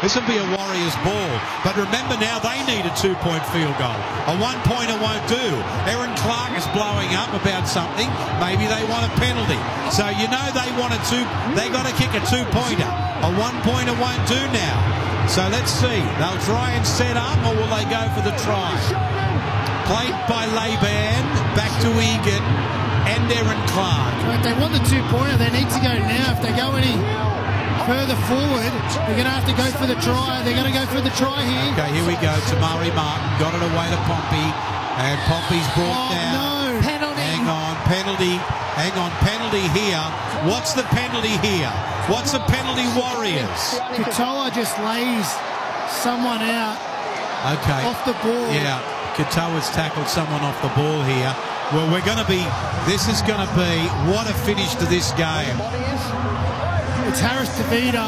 This will be a Warriors ball. But remember now, they need a 2-point field goal. A 1-pointer won't do. Erin Clark is blowing up about something. Maybe they want a penalty. So you know they want they got to kick a 2-pointer. A 1-pointer won't do now. So let's see. They'll try and set up, or will they go for the try? Played by Laban, back to Egan and Erin Clark. Right, they want the 2-pointer. They need to go now. If they go any further forward, they're going to have to go for the try. They're going to go for the try here. Okay, here we go. Tamari Martin got it away to Pompey, and Pompey's brought down. No. Penalty. Hang on, penalty. Hang on, penalty here. What's the penalty here? What's the penalty, Warriors? Katoa just lays someone out off the ball. Yeah, Katoa's tackled someone off the ball here. Well, this is going to be, what a finish to this game. It's Harris Tavita.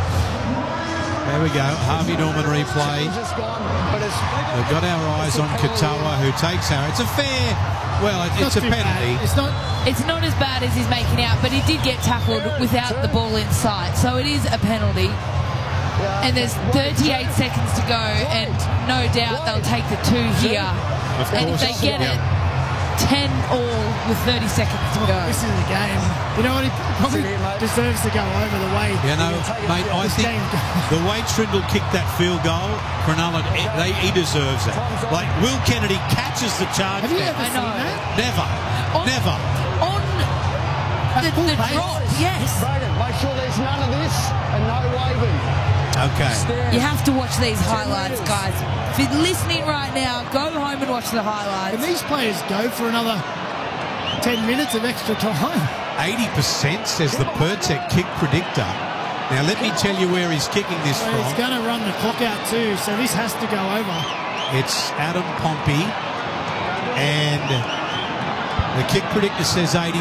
There we go, Harvey Norman replay. We've got our eyes on Katoa, who takes our... It's a fair... Well, it's a penalty. It's not as bad as he's making out, but he did get tackled without the ball in sight, so it is a penalty. And there's 38 seconds to go, and no doubt they'll take the 2 here. And if they get it, 10 all with 30 seconds to go. This is the game. You know what? He probably deserves to go over the way. You know, mate, I think the way Trindle kicked that field goal, Cronulla, he deserves it. Like, Will Kennedy catches the charge. Have you ever seen that? Never. Never. On the drop, yes. Make sure there's none of this and no waving. Okay. You have to watch these highlights, guys. If you're listening right now, go home and watch the highlights. Can these players go for another 10 minutes of extra time? 80% says the Pertec kick predictor. Now, let me tell you where he's kicking this from. He's going to run the clock out too, so this has to go over. It's Adam Pompey, and the kick predictor says 80%.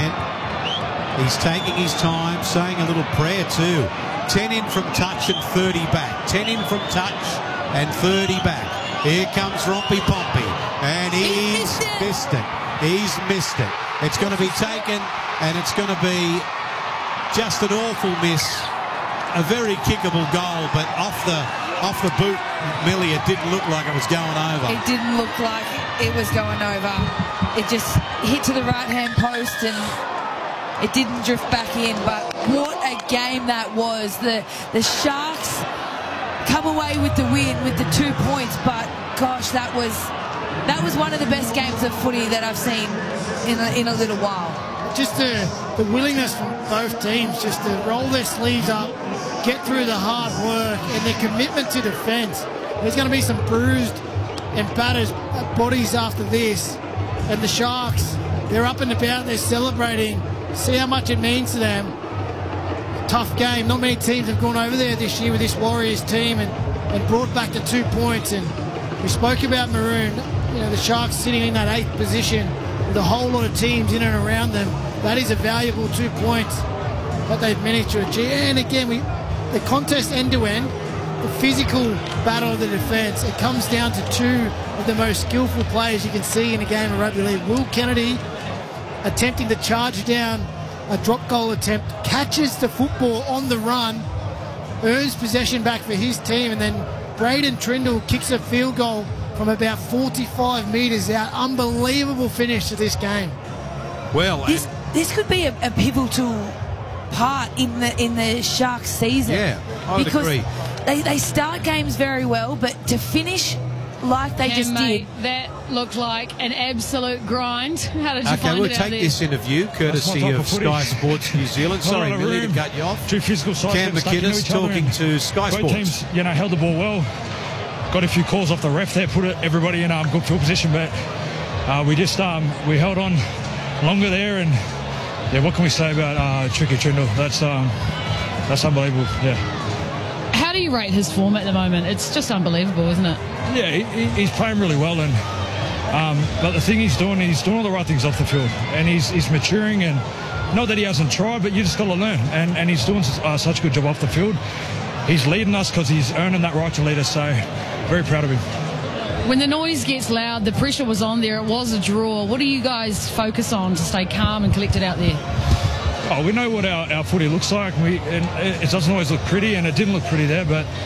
He's taking his time, saying a little prayer too. 10 in from touch and 30 back. 10 in from touch and 30 back. Here comes Rompy Pompey, and he's missed it. He's missed it. It's going to be taken, and it's going to be just an awful miss. A very kickable goal, but off the boot, Millie, it didn't look like it was going over. It didn't look like it was going over. It just hit to the right-hand post, and it didn't drift back in. But what a game that was. The Sharks come away with the win with the 2 points, but gosh, that was one of the best games of footy that I've seen in a little while. Just the willingness from both teams just to roll their sleeves up, get through the hard work, and their commitment to defence. There's going to be some bruised and battered bodies after this, and the Sharks, they're up and about, they're celebrating. See how much it means to them. Tough game. Not many teams have gone over there this year with this Warriors team and brought back the 2 points. And we spoke about Maroon. You know, the Sharks sitting in that 8th position with a whole lot of teams in and around them. That is a valuable 2 points that they've managed to achieve. And again, the contest end-to-end, the physical battle of the defence, it comes down to 2 of the most skillful players you can see in a game of rugby league. Will Kennedy attempting to charge down a drop goal attempt, catches the football on the run, earns possession back for his team, and then Braden Trindle kicks a field goal from about 45 metres out. Unbelievable finish to this game. Well, this could be a pivotal part in the Sharks season. Yeah, I would agree. They start games very well, but to finish like they just did. That looked like an absolute grind. How did you find it out there? Okay, we'll take this interview courtesy of Sky Sports New Zealand. Sorry, Millie, to cut you off. Two physical sides. Cam McInnes talking to Sky Sports. Both teams, held the ball well. Got a few calls off the ref there, put everybody in good field position, but we just we held on longer there, and yeah, what can we say about Tricky Trindle? That's unbelievable. Yeah. How do you rate his form at the moment? It's just unbelievable, isn't it? Yeah, he's playing really well, and but the thing he's doing all the right things off the field, and he's maturing, and not that he hasn't tried, but you just got to learn, and he's doing such a good job off the field. He's leading us because he's earning that right to lead us, so very proud of him. When the noise gets loud, the pressure was on there, it was a draw. What do you guys focus on to stay calm and collected out there? Oh, we know what our footy looks like, and it doesn't always look pretty, and it didn't look pretty there, but